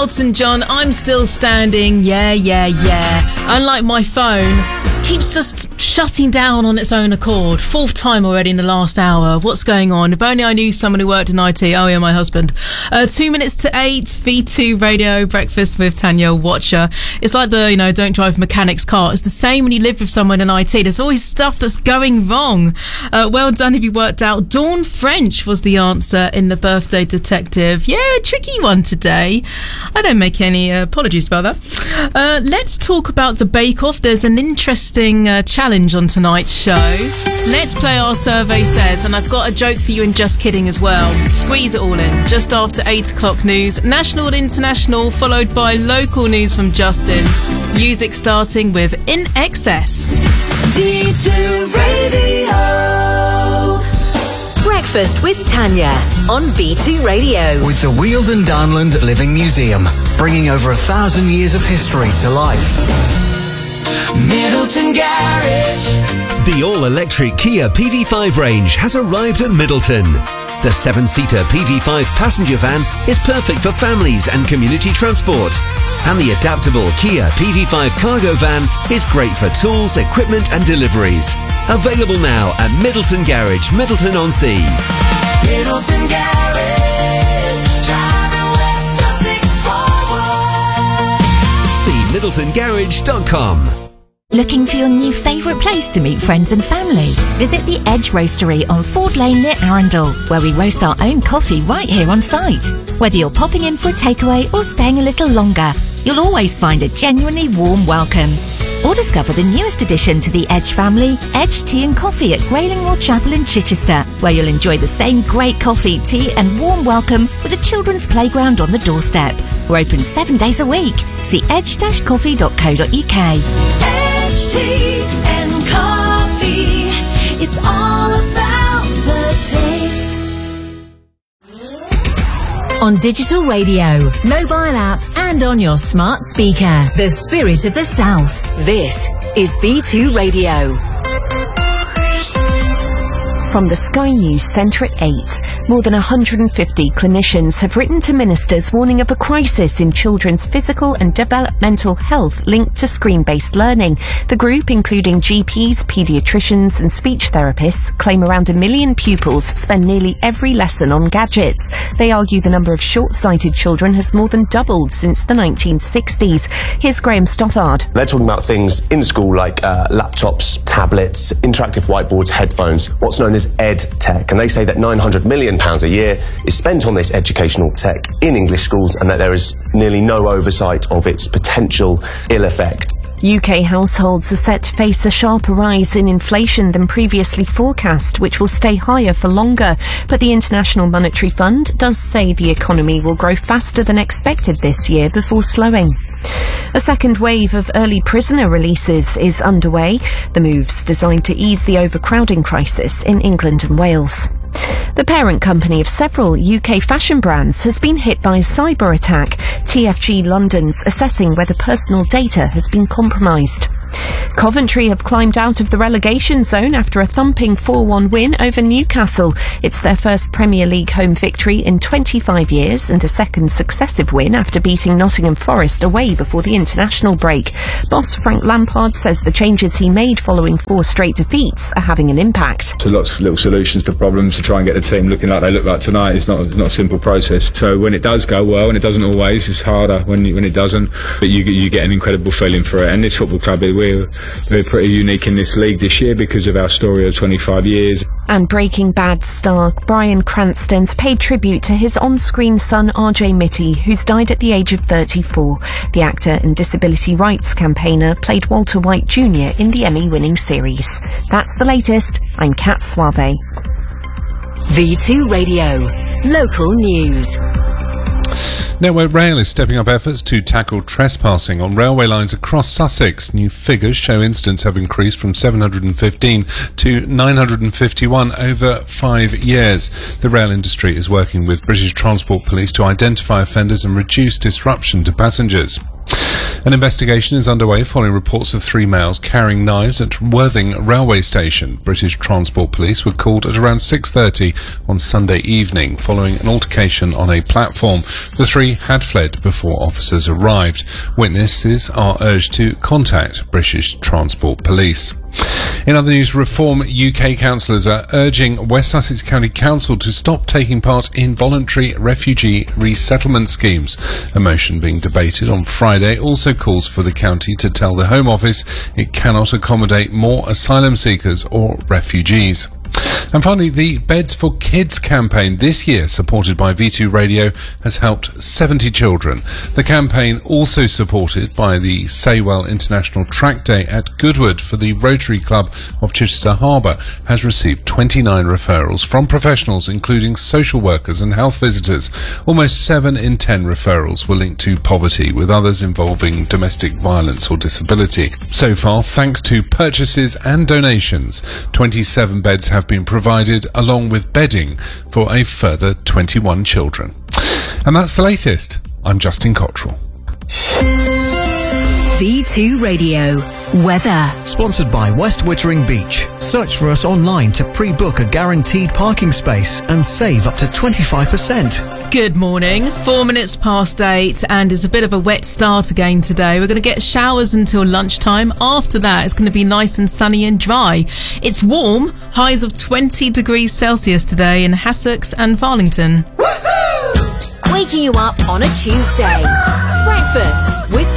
Elton John, I'm Still Standing, yeah. Unlike my phone, keeps just shutting down on its own accord. 4th time already in the last hour. What's going on? If only I knew someone who worked in IT. Oh yeah, my husband. 2 minutes to 8, V2 Radio, breakfast with Tanya Watcher. It's like the, don't drive a mechanic's car. It's the same when you live with someone in IT. There's always stuff that's going wrong. Well done if you worked out. Dawn French was the answer in The Birthday Detective. Yeah, a tricky one today. I don't make any apologies about that. Let's talk about the Bake Off. There's an interesting challenge on tonight's show. Let's play Our Survey Says, and I've got a joke for you in Just Kidding as well. Squeeze it all in. Just after 8 o'clock news, national and international, followed by local news from Justin. Music starting with In Excess. V2 Radio. Breakfast with Tanya on V2 Radio. With the Wealdon Downland Living Museum, bringing over 1,000 years of history to life. Middleton Garage. The all-electric Kia PV5 range has arrived at Middleton. The 7-seater PV5 passenger van is perfect for families and community transport. And the adaptable Kia PV5 cargo van is great for tools, equipment and deliveries. Available now at Middleton Garage, Middleton-on-Sea. Middleton Garage. Driving West Sussex forward. See middletongarage.com. Looking for your new favourite place to meet friends and family? Visit the Edge Roastery on Ford Lane near Arundel, where we roast our own coffee right here on site. Whether you're popping in for a takeaway or staying a little longer, you'll always find a genuinely warm welcome. Or discover the newest addition to the Edge family, Edge Tea and Coffee at Graylingmoor Chapel in Chichester, where you'll enjoy the same great coffee, tea and warm welcome with a children's playground on the doorstep. We're open 7 days a week. See edge-coffee.co.uk. Tea and coffee, it's all about the taste. On digital radio, mobile app and on your smart speaker, the spirit of the South. This is V2 Radio. From the Sky News Centre at 8, more than 150 clinicians have written to ministers warning of a crisis in children's physical and developmental health linked to screen-based learning. The group, including GPs, paediatricians and speech therapists, claim around 1 million pupils spend nearly every lesson on gadgets. They argue the number of short-sighted children has more than doubled since the 1960s. Here's Graham Stothard. They're talking about things in school like laptops, tablets, interactive whiteboards, headphones, what's known as ed tech, and they say that £900 million a year is spent on this educational tech in English schools and that there is nearly no oversight of its potential ill effect. UK households are set to face a sharper rise in inflation than previously forecast, which will stay higher for longer. But the International Monetary Fund does say the economy will grow faster than expected this year before slowing. A second wave of early prisoner releases is underway. The move's designed to ease the overcrowding crisis in England and Wales. The parent company of several UK fashion brands has been hit by a cyber attack. TFG London's assessing whether personal data has been compromised. Coventry have climbed out of the relegation zone after a thumping 4-1 win over Newcastle. It's their first Premier League home victory in 25 years and a second successive win after beating Nottingham Forest away before the international break. Boss Frank Lampard says the changes he made following 4 straight defeats are having an impact. So lots of little solutions to problems to try and get the team looking like they look like tonight. It's not a simple process. So when it does go well, and it doesn't always, it's harder when it doesn't, but you get an incredible feeling for it. And this football club, we're pretty unique in this league this year because of our story of 25 years. And Breaking Bad star Bryan Cranston's paid tribute to his on-screen son RJ Mitty, who's died at the age of 34. The actor and disability rights campaigner played Walter White Jr. in the Emmy-winning series. That's the latest. I'm Kat Suave. V2 Radio. Local news. Network Rail is stepping up efforts to tackle trespassing on railway lines across Sussex. New figures show incidents have increased from 715 to 951 over 5 years. The rail industry is working with British Transport Police to identify offenders and reduce disruption to passengers. An investigation is underway following reports of 3 males carrying knives at Worthing railway station. British Transport Police were called at around 6:30 on Sunday evening following an altercation on a platform. The 3 had fled before officers arrived. Witnesses are urged to contact British Transport Police. In other news, Reform UK councillors are urging West Sussex County Council to stop taking part in voluntary refugee resettlement schemes. A motion being debated on Friday also calls for the county to tell the Home Office it cannot accommodate more asylum seekers or refugees. And finally, the Beds for Kids campaign this year, supported by V2 Radio, has helped 70 children. The campaign, also supported by the Saywell International Track Day at Goodwood for the Rotary Club of Chichester Harbour, has received 29 referrals from professionals, including social workers and health visitors. Almost 7 in 10 referrals were linked to poverty, with others involving domestic violence or disability. So far, thanks to purchases and donations, 27 beds have been provided, along with bedding for a further 21 children. And that's the latest. I'm Justin Cottrell. V2 Radio. Weather. Sponsored by West Wittering Beach. Search for us online to pre-book a guaranteed parking space and save up to 25%. Good morning, 4 minutes past 8, and it's a bit of a wet start again today. We're going to get showers until lunchtime. After that, it's going to be nice and sunny and dry. It's warm, highs of 20 degrees Celsius today in Hassocks and Farlington. Waking you up on a Tuesday. Breakfast with